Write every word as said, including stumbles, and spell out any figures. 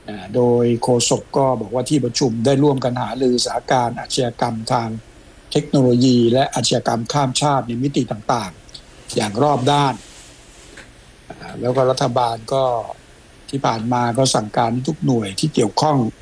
โดยโฆษกก็บอกว่าที่ประชุมได้ร่วมกันหารือสถานการณ์อาชญากรรมทางเทคโนโลยีและอาชญากรรมข้ามชาติในมิติต่างๆอย่างรอบด้านแล้วก็รัฐบาลก็ที่ผ่านมาก็สั่งการให้ทุกหน่วยที่เกี่ยวข้อง